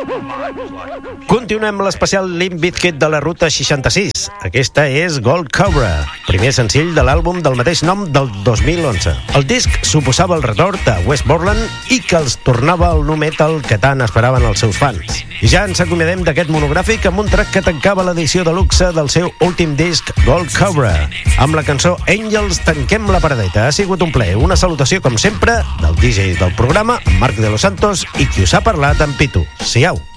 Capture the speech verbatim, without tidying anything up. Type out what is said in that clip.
Continuem l'especial Limp Bizkit de la Ruta seixanta-sis. Aquesta és Gold Cobra, primer senzill de l'àlbum del mateix nom del dos mil onze. El disc suposava el retorn a Westmoreland i que els tornava al nu metal que tant esperaven els seus fans. I ja ens acomiadem d'aquest monogràfic amb un track que tancava l'edició de luxe del seu últim disc, Gold Cobra. Amb la cançó Angels tanquem la paradeta. Ha sigut un plaer. Una salutació, com sempre, del D J del programa, en Marc de los Santos, i qui us ha parlat, en Pitu. Siau!